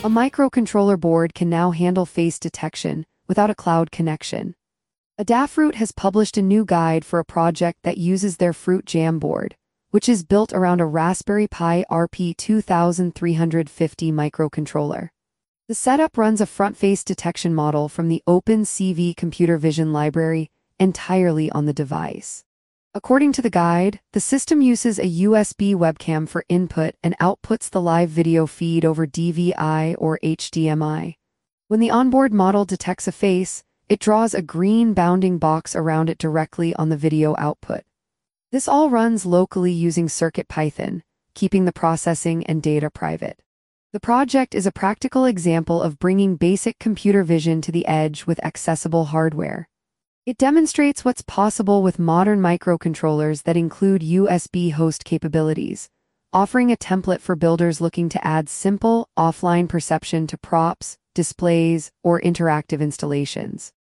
A microcontroller board can now handle face detection without a cloud connection. Adafruit has published a new guide for a project that uses their Fruit Jam board, which is built around a Raspberry Pi RP2350 microcontroller. The setup runs a front-face detection model from the OpenCV computer vision library entirely on the device. According to the guide, the system uses a USB webcam for input and outputs the live video feed over DVI or HDMI. When the onboard model detects a face, it draws a green bounding box around it directly on the video output. This all runs locally using CircuitPython, keeping the processing and data private. The project is a practical example of bringing basic computer vision to the edge with accessible hardware. It demonstrates what's possible with modern microcontrollers that include USB host capabilities, offering a template for builders looking to add simple, offline perception to props, displays, or interactive installations.